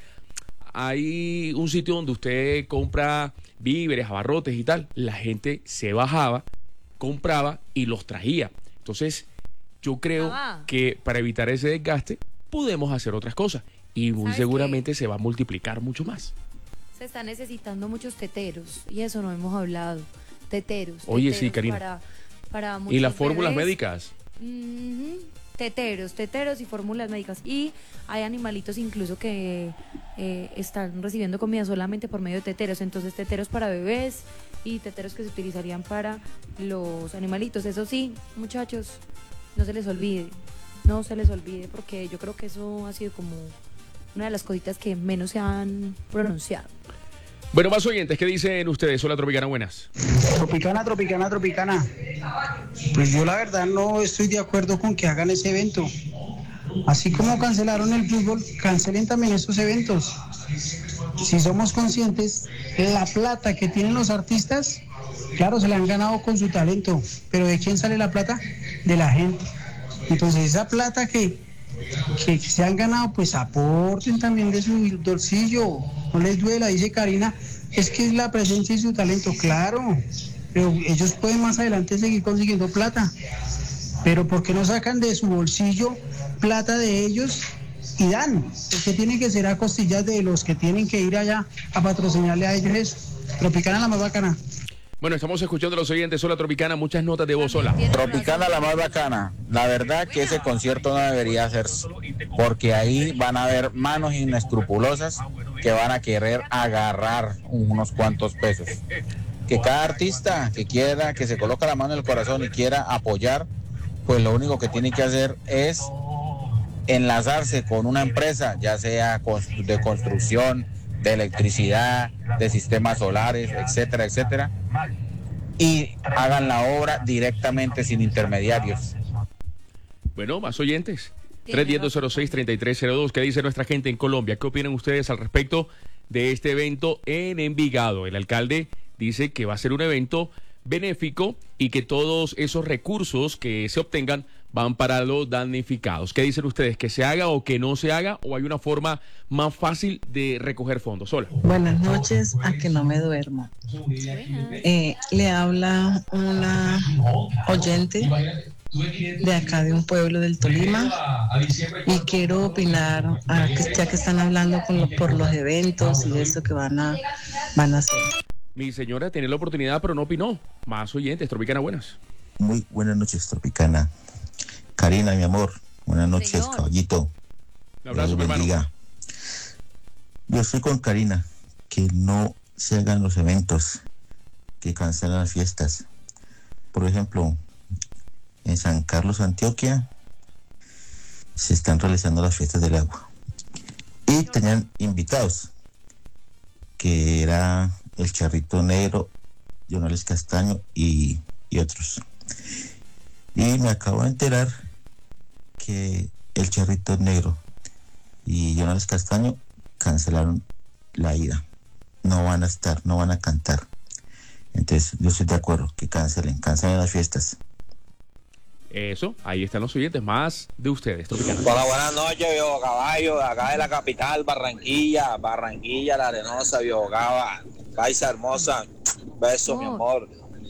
hay un sitio donde usted compra víveres, abarrotes y tal. La gente se bajaba, compraba y los traía. Entonces, yo creo Ah, va. que para evitar ese desgaste, podemos hacer otras cosas. Y muy ¿Sabes seguramente se va a multiplicar mucho más. Se están necesitando muchos teteros y eso no hemos hablado. Teteros. Oye, teteros sí, Karina. Para, para Y muchos las fórmulas bebés. médicas. Ujú. Teteros, teteros y fórmulas médicas. Y hay animalitos incluso que eh, están recibiendo comida solamente por medio de teteros. Entonces, teteros para bebés y teteros que se utilizarían para los animalitos. Eso sí, muchachos, no se les olvide. No se les olvide porque yo creo que eso ha sido como una de las cositas que menos se han pronunciado. Bueno, más oyentes, ¿qué dicen ustedes? Hola, Tropicana, buenas. Tropicana, tropicana, tropicana. Pues yo la verdad no estoy de acuerdo con que hagan ese evento. Así como cancelaron el fútbol, cancelen también esos eventos. Si somos conscientes, la plata que tienen los artistas Claro, se la han ganado con su talento, pero ¿de quién sale la plata? De la gente. Entonces esa plata que, que se han ganado, pues aporten también de su bolsillo, no les duela, dice Karina, es que es la presencia y su talento, claro, pero ellos pueden más adelante seguir consiguiendo plata, pero ¿por qué no sacan de su bolsillo plata de ellos y dan? Porque tiene que ser a costillas de los que tienen que ir allá a patrocinarle a ellos eso. Tropicana la más bacana. Bueno, estamos escuchando a los oyentes. Hola, Tropicana, muchas notas de voz. Hola. Tropicana la más bacana. La verdad que ese concierto no debería hacerse, porque ahí van a haber manos inescrupulosas que van a querer agarrar unos cuantos pesos. Que cada artista que quiera, que se coloca la mano en el corazón y quiera apoyar, pues lo único que tiene que hacer es enlazarse con una empresa, ya sea de construcción, de electricidad, de sistemas solares, etcétera, etcétera, y hagan la obra directamente sin intermediarios. Bueno, más oyentes. tres uno cero, cero seis, tres tres cero dos. ¿Qué dice nuestra gente en Colombia? ¿Qué opinan ustedes al respecto de este evento en Envigado? El alcalde dice que va a ser un evento benéfico y que todos esos recursos que se obtengan van para los damnificados. ¿Qué dicen ustedes? ¿Que se haga o que no se haga? ¿O hay una forma más fácil de recoger fondos? Hola. Buenas noches, a que no me duermo. Eh, le habla una oyente de acá de un pueblo del Tolima y quiero opinar, a que, ya que están hablando con lo, por los eventos y eso que van a, van a hacer. Mi señora tiene la oportunidad, pero no opinó. Más oyentes. Tropicana, buenas. Muy buenas noches, Tropicana. Karina, mi amor, buenas noches, Señor. Caballito. Un abrazo, mi hermano. Yo estoy con Karina, que no se hagan los eventos, que cancelan las fiestas. Por ejemplo, en San Carlos, Antioquia, se están realizando las fiestas del agua. Y tenían invitados, que era el Charrito Negro, Jonales Castaño y, y otros. Y me acabo de enterar que el Charrito Negro y Jonales Castaño cancelaron la ida. No van a estar, no van a cantar. Entonces, yo estoy de acuerdo que cancelen, cancelen las fiestas. Eso, ahí están los oyentes, más de ustedes. Tropicana. Hola, buenas noches, viejo caballo, de acá de la capital, Barranquilla, Barranquilla, La Arenosa, viejo Cava, Caixa hermosa, besos, oh. mi amor.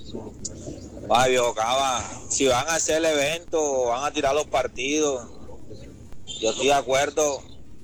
Ay, viejo Cava, si van a hacer el evento, van a tirar los partidos, yo estoy de acuerdo,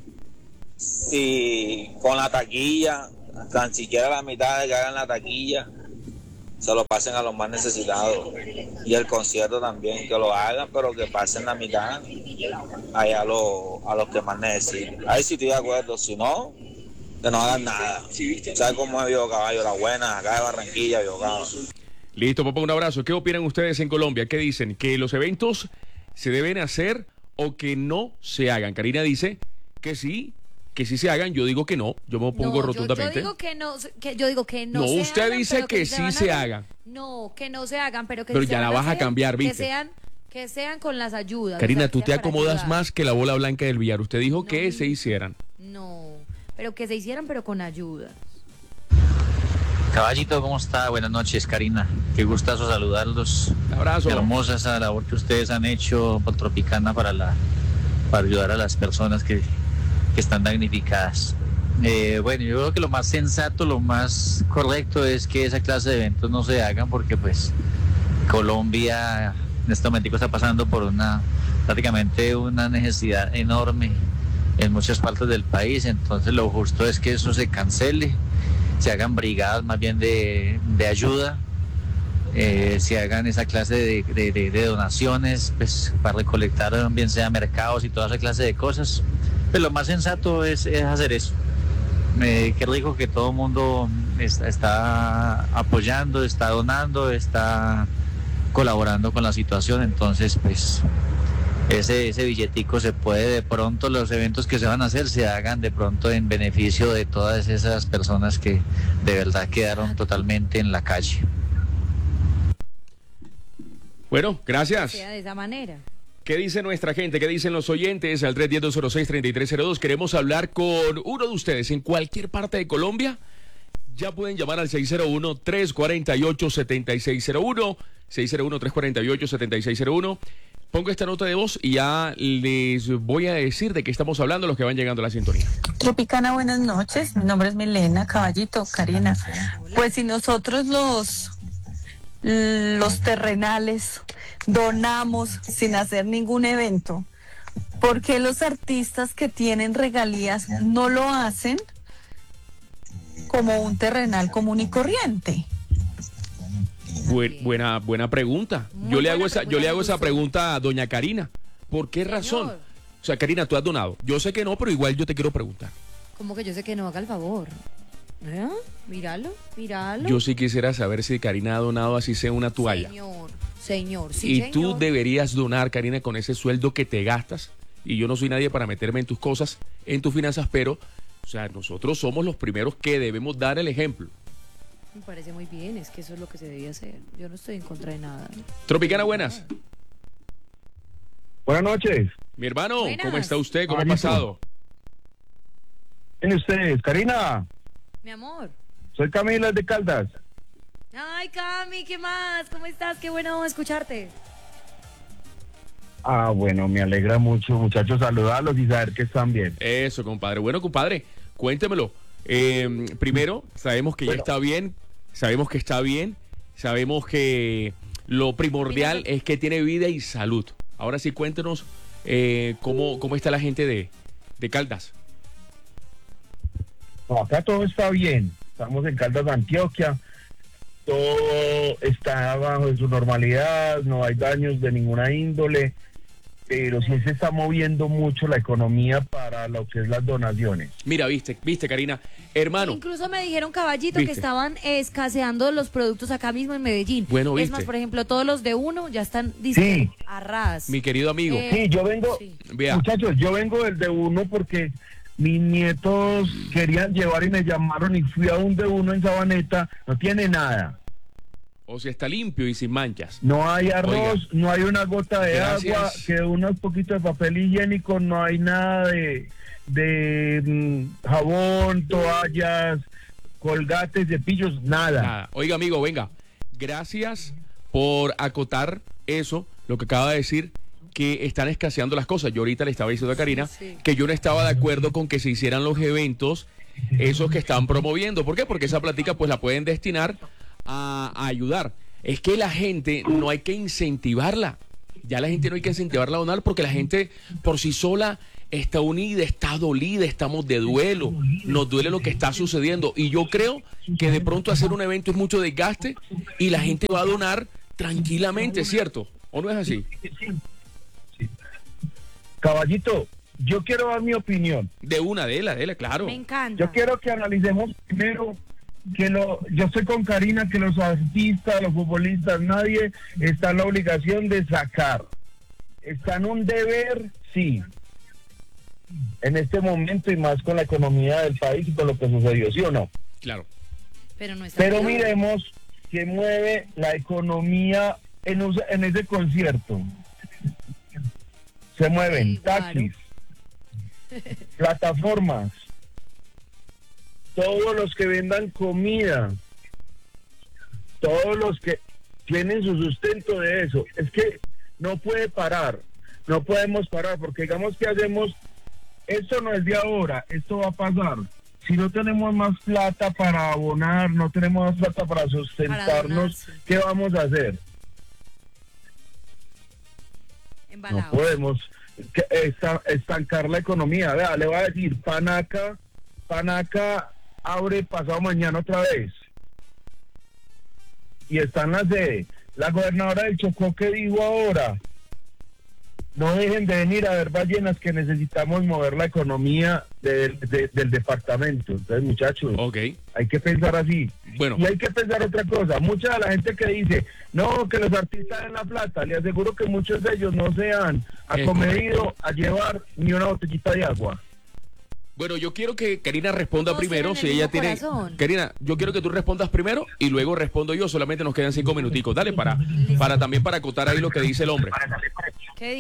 si con la taquilla, tan siquiera la mitad de que hagan la taquilla, se lo pasen a los más necesitados, y el concierto también, que lo hagan, pero que pasen la mitad allá a, lo, a los que más necesitan. Ahí sí estoy de acuerdo, si no, que no hagan nada. ¿Sabes cómo es, viejo caballo? La buena, acá de Barranquilla, viejo caballo. Listo, papá, un abrazo. ¿Qué opinan ustedes en Colombia? ¿Qué dicen? ¿Que los eventos se deben hacer o que no se hagan? Karina dice que sí, que sí se hagan. Yo digo que no. Yo me opongo no, rotundamente. Yo, yo digo que no, que yo digo que no. No, se usted hagan, dice que, que sí se hagan. No, que no se hagan, pero que Pero se ya la vas a cambiar, ¿viste? Que sean, que sean con las ayudas. Karina, o sea, tú te acomodas más que la bola blanca del billar. Usted dijo no, que se hicieran. No, pero que se hicieran, pero con ayuda. Caballito, ¿cómo está? Buenas noches, Karina. Qué gustazo saludarlos. Un abrazo. Qué hermosa esa labor que ustedes han hecho por Tropicana para la para ayudar a las personas que, que están damnificadas. Eh, bueno, yo creo que lo más sensato, lo más correcto es que esa clase de eventos no se hagan porque pues Colombia en este momento está pasando por una prácticamente una necesidad enorme en muchas partes del país, entonces lo justo es que eso se cancele, se hagan brigadas más bien de, de ayuda, eh, se hagan esa clase de, de, de, de donaciones pues, para recolectar bien sea mercados y toda esa clase de cosas. Pero lo más sensato es, es hacer eso. Eh, qué rico que todo el mundo está, está apoyando, está donando, está colaborando con la situación, entonces pues ese, ese billetico se puede de pronto, los eventos que se van a hacer se hagan de pronto en beneficio de todas esas personas que de verdad quedaron totalmente en la calle. Bueno, gracias. Sea de esa manera. ¿Qué dice nuestra gente? ¿Qué dicen los oyentes? Al tres uno cero, dos cero seis, tres tres cero dos. Queremos hablar con uno de ustedes en cualquier parte de Colombia. Ya pueden llamar al seis cero uno, tres cuatro ocho, siete seis cero uno, seis cero uno, tres cuatro ocho, siete seis cero uno. Pongo esta nota de voz y ya les voy a decir de qué estamos hablando los que van llegando a la sintonía. Tropicana, buenas noches. Mi nombre es Milena Caballito, Karina. Pues si nosotros los, los terrenales donamos sin hacer ningún evento, ¿por qué los artistas que tienen regalías no lo hacen como un terrenal común y corriente? Buen, buena buena pregunta. Muy Yo le hago buena esa pregunta, yo le hago esa Gustavo. pregunta a doña Karina. ¿Por qué razón? Señor. O sea, Karina, tú has donado. Yo sé que no, pero igual yo te quiero preguntar. Como que yo sé que no, haga el favor. ¿Eh? Míralo, míralo. Yo sí quisiera saber si Karina ha donado así sea una toalla. Señor, señor, sí, Y señor. tú deberías donar, Karina, con ese sueldo que te gastas. Y yo no soy nadie para meterme en tus cosas, en tus finanzas, pero, o sea, nosotros somos los primeros que debemos dar el ejemplo. Me parece muy bien, es que eso es lo que se debía hacer. Yo no estoy en contra de nada. Tropicana, buenas. Buenas noches. Mi hermano, Buenas. ¿cómo está usted? ¿Cómo ha Carito. pasado? ¿Quién ustedes? Karina, Mi amor. soy Camila de Caldas. Ay, Cami, ¿qué más? ¿Cómo estás? Qué bueno escucharte. Ah, bueno, me alegra mucho, muchachos, saludarlos y saber que están bien. Eso, compadre. Bueno, compadre, cuéntemelo. Eh, primero, sabemos que ya Bueno. está bien, sabemos que está bien, sabemos que lo primordial es que tiene vida y salud. Ahora sí, cuéntenos eh, cómo, cómo está la gente de, de Caldas. No, acá todo está bien. Estamos en Caldas, Antioquia. Todo está bajo su normalidad, no hay daños de ninguna índole, pero sí se está moviendo mucho la economía para lo que es las donaciones. Mira, viste, viste, Karina. Hermano, Incluso me dijeron, Caballito, ¿Viste? que estaban eh, escaseando los productos acá mismo en Medellín. Bueno, es ¿viste? más, por ejemplo, todos los de uno ya están dizque, Sí. a ras. mi querido amigo, Eh, Sí, yo vengo, sí. vea, muchachos, yo vengo del de uno porque mis nietos querían llevar y me llamaron y fui a un de uno en Sabaneta, no tiene nada. o si está limpio y sin manchas. No hay arroz, Oiga. no hay una gota de Gracias. agua, que unos poquitos de papel higiénico, no hay nada de, de mm, jabón, toallas, colgates, cepillos, nada. Nada. Oiga, amigo, venga. Gracias por acotar eso, lo que acaba de decir, que están escaseando las cosas. Yo ahorita le estaba diciendo a Karina Sí. que yo no estaba de acuerdo con que se hicieran los eventos, esos que están promoviendo. ¿Por qué? Porque esa platica pues la pueden destinar a, a ayudar. Es que la gente no hay que incentivarla. Ya la gente no hay que incentivarla a donar porque la gente por sí sola está unida, está dolida, estamos de duelo, nos duele lo que está sucediendo. Y yo creo que de pronto hacer un evento es mucho desgaste y la gente va a donar tranquilamente, ¿cierto? ¿O no es así? Caballito, yo quiero dar mi opinión. De una, de la, de la, claro. Me encanta. Yo quiero que analicemos primero que lo, yo estoy con Karina, que los artistas, los futbolistas, nadie está en la obligación de sacar. Está en un deber, sí. En este momento y más con la economía del país y con lo que sucedió, ¿sí o no? Claro. Pero no está Pero bien. miremos que mueve la economía en, us- en ese concierto. Se mueven Sí, claro. taxis, plataformas, todos los que vendan comida, todos los que tienen su sustento de eso. Es que no puede parar, no podemos parar, porque digamos que hacemos, esto no es de ahora, esto va a pasar. Si no tenemos más plata para abonar, no tenemos más plata para sustentarnos, donar, sí. ¿qué vamos a hacer? No Embalados. podemos que- esta- estancar la economía. Vea, le voy a decir, Panaca, Panaca abre pasado mañana otra vez. Y están las de la gobernadora del Chocó que dijo ahora, no dejen de venir a ver ballenas, que necesitamos mover la economía del- de- del departamento. Entonces, muchachos, Ok. hay que pensar así. Bueno. Y hay que pensar otra cosa. Mucha de la gente que dice, no, que los artistas den la plata, le aseguro que muchos de ellos no se han acomedido a llevar ni una botellita de agua. Bueno, yo quiero que Karina responda Todos primero, tienen si el ella mismo tiene... corazón. Karina, yo quiero que tú respondas primero y luego respondo yo, solamente nos quedan cinco minuticos. Dale, para, para también para acotar ahí lo que dice el hombre. ¿Qué digo?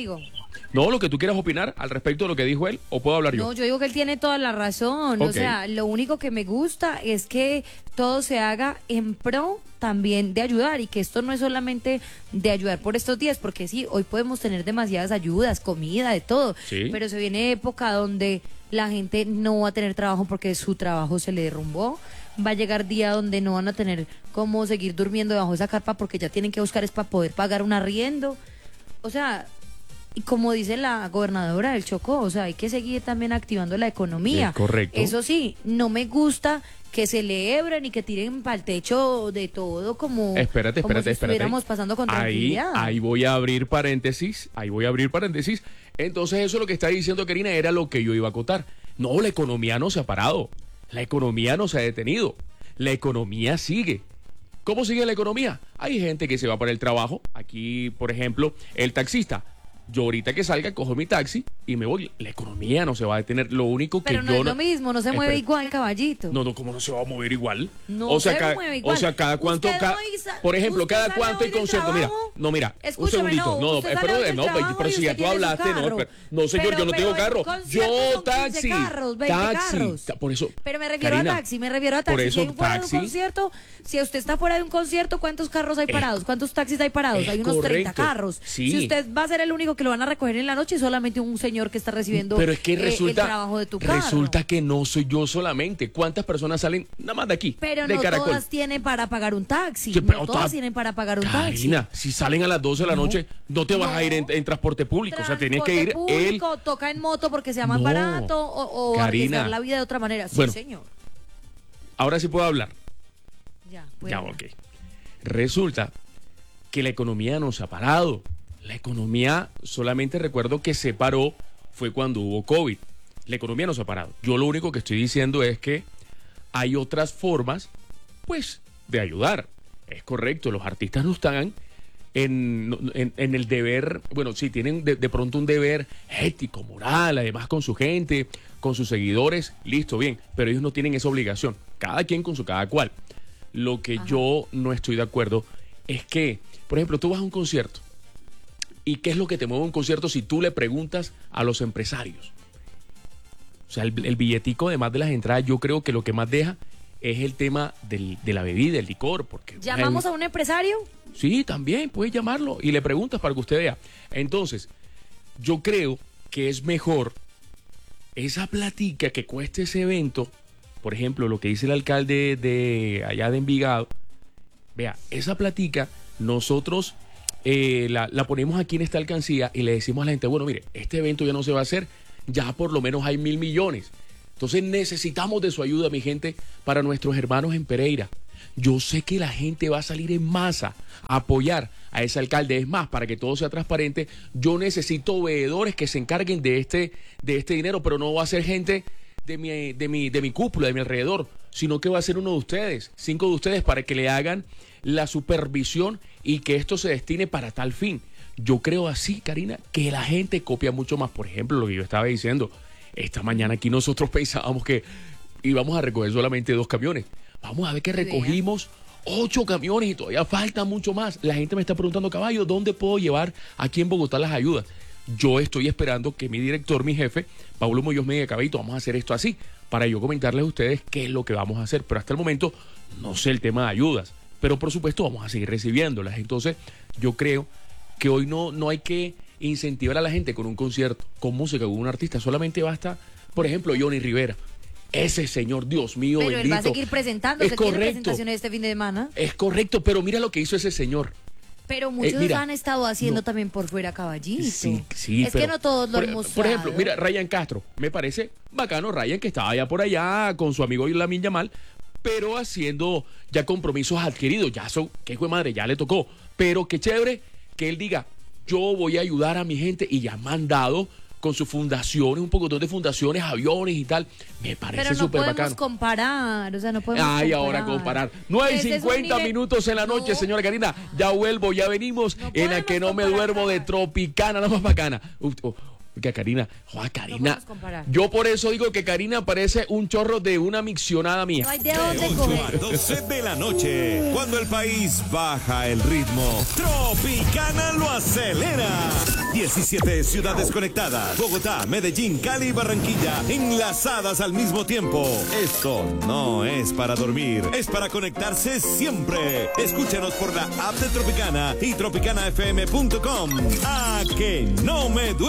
No, lo que tú quieras opinar al respecto de lo que dijo él, o puedo hablar yo. No, yo digo que él tiene toda la razón. Ok. O sea, lo único que me gusta es que todo se haga en pro también de ayudar y que esto no es solamente de ayudar por estos días, porque sí, hoy podemos tener demasiadas ayudas, comida, de todo, Sí. pero se viene época donde la gente no va a tener trabajo porque su trabajo se le derrumbó. Va a llegar día donde no van a tener cómo seguir durmiendo debajo de esa carpa porque ya tienen que buscar es para poder pagar un arriendo. O sea, y como dice la gobernadora del Chocó, o sea, hay que seguir también activando la economía. Es correcto. Eso sí, no me gusta que celebren y que tiren para el techo de todo como, Espérate, como espérate, si espérate. estuviéramos pasando con Ahí, tranquilidad. ahí voy a abrir paréntesis, ahí voy a abrir paréntesis. Entonces eso lo que está diciendo Karina era lo que yo iba a acotar. No, la economía no se ha parado, la economía no se ha detenido, la economía sigue. ¿Cómo sigue la economía? Hay gente que se va para el trabajo, aquí por ejemplo el taxista. Yo ahorita que salga cojo mi taxi y me voy. La economía no se va a detener. Lo único que Pero no yo es lo mismo, no se mueve Espera. igual, caballito. No, no, ¿cómo no se va a mover igual? No o sea, se cada, mueve igual. O sea, cada cuánto, Usted ca- hoy sa- por ejemplo, usted cada sale cuánto hoy hay del concierto. Mira, trabajo. no, mira, un Escúcheme, segundito. no, No, usted eh, sale pero, hoy del no, pero, trabajo pero y si ya usted tú tiene su hablaste, no, carro. espera. No, señor, Pero- yo no tengo pero en carro. concierto Yo son quince taxi. carros, veinte taxi. carros. Ta- Por eso. Pero me refiero Karina, a taxi, me refiero a taxi. Por eso, si hay fuera taxi. de un concierto, si usted está fuera de un concierto, ¿cuántos carros hay parados? ¿Cuántos taxis hay parados? es Hay unos treinta correcto. carros. Sí. Si usted va a ser el único que lo van a recoger en la noche, solamente un señor que está recibiendo Pero es que eh, resulta, el trabajo de tu carro. resulta que no soy yo solamente. ¿Cuántas personas salen nada más de aquí? Pero de no Caracol. todas tienen para pagar un taxi. Sí, pero no todas todas- tienen para pagar un taxi. Karina, si salen a las doce de la No. noche, no te vas a ir en, en transporte público. O sea, tienes que ir Transporte él. público, toca en moto porque sea más No. barato o, o Karina. arriesgar la vida de otra manera. Sí, Bueno. señor. Ahora sí puedo hablar. Ya, Ya, bueno. ok. Resulta que la economía no se ha parado. La economía, solamente recuerdo que se paró fue cuando hubo COVID. La economía no se ha parado. Yo lo único que estoy diciendo es que hay otras formas, pues, de ayudar. Es correcto, los artistas no están en, en, en el deber, bueno, sí, tienen de, de pronto un deber ético, moral, además con su gente, con sus seguidores, listo, bien, pero ellos no tienen esa obligación. Cada quien con su cada cual. Lo que yo no estoy de acuerdo es que, por ejemplo, tú vas a un concierto. ¿Y qué es lo que te mueve a un concierto si tú le preguntas a los empresarios? O sea, el, el billetico, además de las entradas, yo creo que lo que más deja es el tema del, de la bebida, el licor. Porque ¿Llamamos a un empresario? Sí, también puedes llamarlo y le preguntas para que usted vea. Entonces, yo creo que es mejor esa platica que cueste ese evento. Por ejemplo, lo que dice el alcalde de allá de Envigado. Vea, esa platica nosotros eh, la, la ponemos aquí en esta alcancía y le decimos a la gente, bueno, mire, este evento ya no se va a hacer, ya por lo menos hay mil millones. Entonces necesitamos de su ayuda, mi gente, para nuestros hermanos en Pereira. Yo sé que la gente va a salir en masa a apoyar a ese alcalde. Es más, para que todo sea transparente, yo necesito veedores que se encarguen de este, de este dinero, pero no va a ser gente de mi, de mi, de mi cúpula, de mi alrededor, sino que va a ser uno de ustedes, cinco de ustedes, para que le hagan la supervisión y que esto se destine para tal fin. Yo creo así, Karina, que la gente copia mucho más. Por ejemplo, lo que yo estaba diciendo, esta mañana aquí nosotros pensábamos que íbamos a recoger solamente dos camiones. Vamos a ver que recogimos ocho camiones y todavía falta mucho más. La gente me está preguntando, caballo, ¿dónde puedo llevar aquí en Bogotá las ayudas? Yo estoy esperando que mi director, mi jefe, Paulo Muñoz me diga, caballito, vamos a hacer esto así, para yo comentarles a ustedes qué es lo que vamos a hacer. Pero hasta el momento no sé el tema de ayudas, pero por supuesto vamos a seguir recibiéndolas. Entonces yo creo que hoy no, no hay que incentivar a la gente con un concierto, con música, con un artista. Solamente basta, por ejemplo, Johnny Rivera. Ese señor, Dios mío, Pero bendito. él va a seguir presentando. Es Se tiene correcto. presentaciones este fin de semana. Es correcto, pero mira lo que hizo ese señor. Pero muchos Eh, mira, han estado haciendo también por fuera, caballito. Sí, sí, es pero- que no todos lo por, han mostrado. por ejemplo, mira, Ryan Castro, me parece bacano Ryan, que estaba allá por allá con su amigo Lamin Yamal, pero haciendo ya compromisos adquiridos, ya son, qué hijo de madre, ya le tocó, pero qué chévere que él diga, yo voy a ayudar a mi gente, y ya ha mandado con sus fundaciones, un poco de fundaciones, aviones y tal, me parece Pero no súper podemos bacano. comparar, o sea, no podemos Ay, comparar. ahora comparar. nueve y Ese es un cincuenta nivel- minutos en la noche, señora Karina. Ya vuelvo, ya venimos en la que no me duermo de Tropicana, la más bacana. Uf, oh, Porque a Karina, joder, Karina, podemos comparar. yo por eso digo que Karina parece un chorro de una miccionada mía. No hay de dónde De ocho coger. a doce de la noche, cuando el país baja el ritmo, Tropicana lo acelera. diecisiete ciudades conectadas, Bogotá, Medellín, Cali y Barranquilla, enlazadas al mismo tiempo. Esto no es para dormir, es para conectarse siempre. Escúchanos por la app de Tropicana y tropicana f m punto com. A que no me duele.